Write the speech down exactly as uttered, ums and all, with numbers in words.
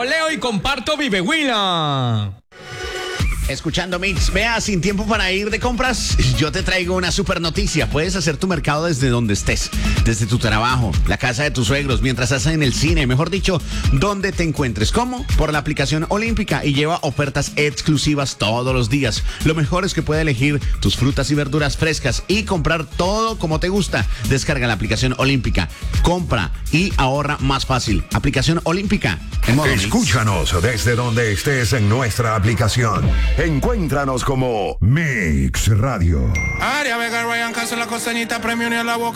Leo, Leo y comparto Vive Huila. Escuchando Mix, vea, sin tiempo para ir de compras, yo te traigo una super noticia. Puedes hacer tu mercado desde donde estés, desde tu trabajo, la casa de tus suegros, mientras estás en el cine, mejor dicho, donde te encuentres. ¿Cómo? Por la aplicación Olímpica, y lleva ofertas exclusivas todos los días. Lo mejor es que puedes elegir tus frutas y verduras frescas y comprar todo como te gusta. Descarga la aplicación Olímpica, compra y ahorra más fácil. Aplicación Olímpica. En modo Escúchanos Mix. desde donde estés en nuestra aplicación. Encuéntranos como Mix Radio. Aria Vega, Ryan Castro, la costeñita, premio ni a la boca.